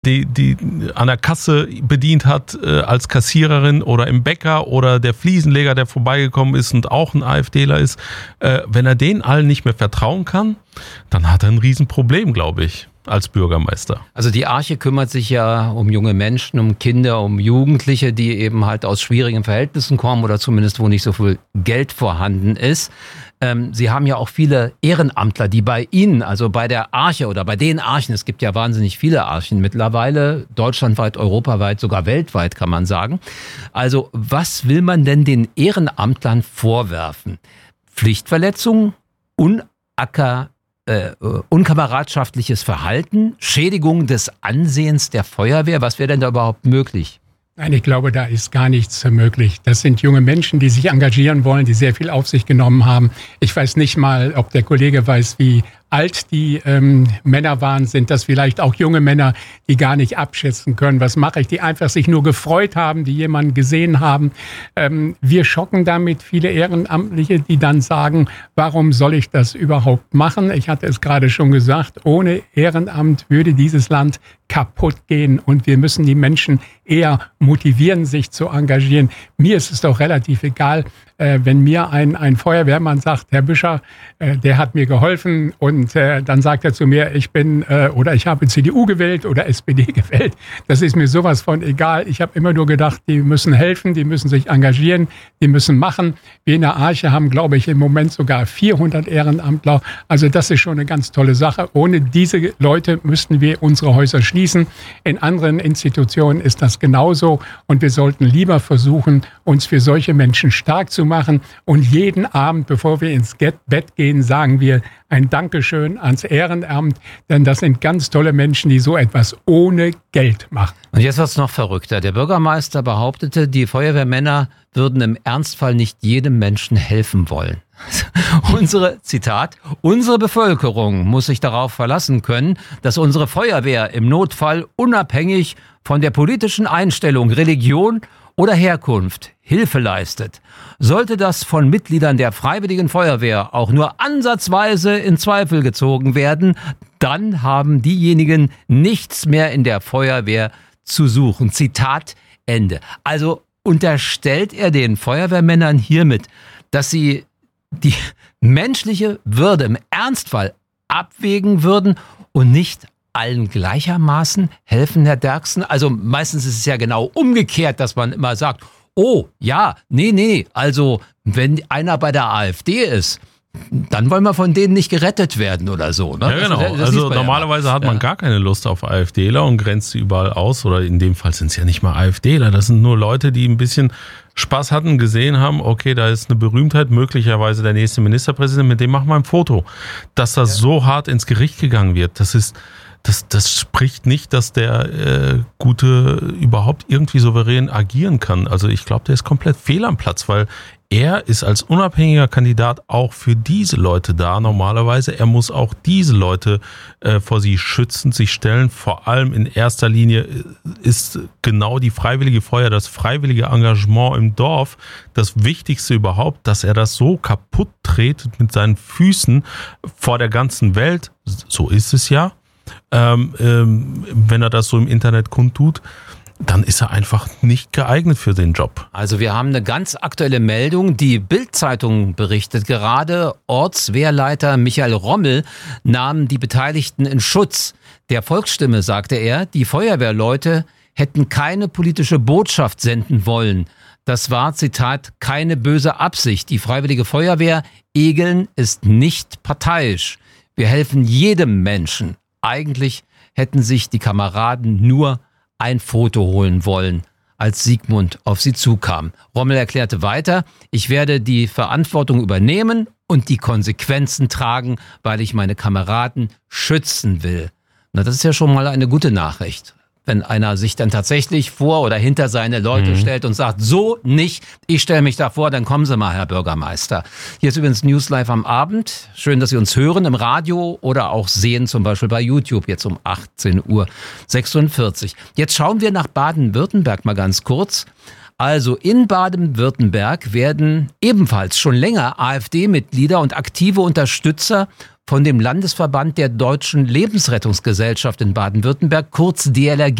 die an der Kasse bedient hat als Kassiererin oder im Bäcker oder der Fliesenleger, der vorbeigekommen ist und auch ein AfDler ist, wenn er denen allen nicht mehr vertrauen kann, dann hat er ein Riesenproblem, glaube ich, als Bürgermeister. Also die Arche kümmert sich ja um junge Menschen, um Kinder, um Jugendliche, die eben halt aus schwierigen Verhältnissen kommen oder zumindest wo nicht so viel Geld vorhanden ist. Sie haben ja auch viele Ehrenamtler, die bei Ihnen, also bei der Arche oder bei den Archen, es gibt ja wahnsinnig viele Archen mittlerweile, deutschlandweit, europaweit, sogar weltweit kann man sagen. Also was will man denn den Ehrenamtlern vorwerfen? Pflichtverletzung, unkameradschaftliches Verhalten, Schädigung des Ansehens der Feuerwehr, was wäre denn da überhaupt möglich? Nein, ich glaube, da ist gar nichts möglich. Das sind junge Menschen, die sich engagieren wollen, die sehr viel auf sich genommen haben. Ich weiß nicht mal, ob der Kollege weiß, wie alt die Männer waren. Sind das vielleicht auch junge Männer, die gar nicht abschätzen können, was mache ich, die einfach sich nur gefreut haben, die jemanden gesehen haben. Wir schocken damit viele Ehrenamtliche, die dann sagen, warum soll ich das überhaupt machen? Ich hatte es gerade schon gesagt, ohne Ehrenamt würde dieses Land kaputt gehen und wir müssen die Menschen eher motivieren, sich zu engagieren. Mir ist es doch relativ egal, wenn mir ein Feuerwehrmann sagt, Herr Büscher, der hat mir geholfen und dann sagt er zu mir, ich habe CDU gewählt oder SPD gewählt. Das ist mir sowas von egal. Ich habe immer nur gedacht, die müssen helfen, die müssen sich engagieren, die müssen machen. Wir in der Arche haben, glaube ich, im Moment sogar 400 Ehrenamtler. Also das ist schon eine ganz tolle Sache. Ohne diese Leute müssten wir unsere Häuser schließen. In anderen Institutionen ist das genauso und wir sollten lieber versuchen, uns für solche Menschen stark zu machen. Und jeden Abend, bevor wir ins Bett gehen, sagen wir ein Dankeschön ans Ehrenamt, denn das sind ganz tolle Menschen, die so etwas ohne Geld machen. Und jetzt wird's noch verrückter. Der Bürgermeister behauptete, die Feuerwehrmänner würden im Ernstfall nicht jedem Menschen helfen wollen. Zitat, unsere Bevölkerung muss sich darauf verlassen können, dass unsere Feuerwehr im Notfall unabhängig von der politischen Einstellung, Religion oder Herkunft Hilfe leistet. Sollte das von Mitgliedern der Freiwilligen Feuerwehr auch nur ansatzweise in Zweifel gezogen werden, dann haben diejenigen nichts mehr in der Feuerwehr zu suchen. Zitat Ende. Also unterstellt er den Feuerwehrmännern hiermit, dass sie die menschliche Würde im Ernstfall abwägen würden und nicht allen gleichermaßen helfen, Herr Derksen? Also meistens ist es ja genau umgekehrt, dass man immer sagt, oh, ja, nee, also wenn einer bei der AfD ist, dann wollen wir von denen nicht gerettet werden oder so. Ne? Ja, genau. Also normalerweise hat man gar keine Lust auf AfDler und grenzt sie überall aus. Oder in dem Fall sind es ja nicht mal AfDler. Das sind nur Leute, die ein bisschen Spaß hatten, gesehen haben, okay, da ist eine Berühmtheit, möglicherweise der nächste Ministerpräsident, mit dem machen wir ein Foto. Dass das so hart ins Gericht gegangen wird, das spricht nicht, dass der Gute überhaupt irgendwie souverän agieren kann. Also ich glaube, der ist komplett fehl am Platz, weil er ist als unabhängiger Kandidat auch für diese Leute da normalerweise. Er muss auch diese Leute vor sie schützend sich stellen. Vor allem in erster Linie ist genau die Freiwillige Feuerwehr, das freiwillige Engagement im Dorf das Wichtigste überhaupt, dass er das so kaputt tretet mit seinen Füßen vor der ganzen Welt. So ist es ja. Wenn er das so im Internet kundtut, dann ist er einfach nicht geeignet für den Job. Also wir haben eine ganz aktuelle Meldung. Die Bild-Zeitung berichtet gerade, Ortswehrleiter Michael Rommel nahm die Beteiligten in Schutz. Der Volksstimme sagte er, die Feuerwehrleute hätten keine politische Botschaft senden wollen. Das war, Zitat, keine böse Absicht. Die Freiwillige Feuerwehr Egeln ist nicht parteiisch. Wir helfen jedem Menschen. Eigentlich hätten sich die Kameraden nur ein Foto holen wollen, als Sigmund auf sie zukam. Rommel erklärte weiter, ich werde die Verantwortung übernehmen und die Konsequenzen tragen, weil ich meine Kameraden schützen will. Na, das ist ja schon mal eine gute Nachricht. Wenn einer sich dann tatsächlich vor oder hinter seine Leute stellt und sagt, so nicht, ich stelle mich davor, dann kommen Sie mal, Herr Bürgermeister. Hier ist übrigens News Live am Abend. Schön, dass Sie uns hören im Radio oder auch sehen, zum Beispiel bei YouTube, jetzt um 18:46 Uhr. Jetzt schauen wir nach Baden-Württemberg mal ganz kurz. Also in Baden-Württemberg werden ebenfalls schon länger AfD-Mitglieder und aktive Unterstützer von dem Landesverband der Deutschen Lebensrettungsgesellschaft in Baden-Württemberg, kurz DLRG.